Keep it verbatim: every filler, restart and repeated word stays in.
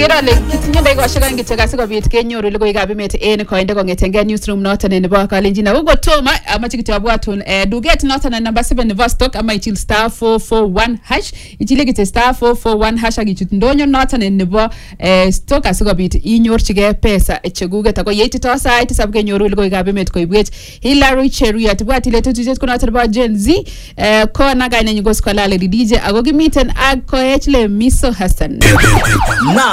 Agera le kitinye ndego shaka ngitega sikobit kenyoru logoiwekab emet en koinde kong'etengei newsroom noton nebo Kalenjin. Ako tomo amache kityo abwatun duget noton number seven nebo stock ama ichil star four four one hash ichile kityo star four four one hash akichut ndonyo noton nebo stock asikobit inyorchigei pesa cheguget. Ako yeitito sait tisab kenyoru logoiwekab emet koibwech Hilary Cheruiyot. Bwat ile tutujet ko noton nebo Gen Z ko na kainenyin ko Skolale D J ako kimiten ak koech le Miso Hassan.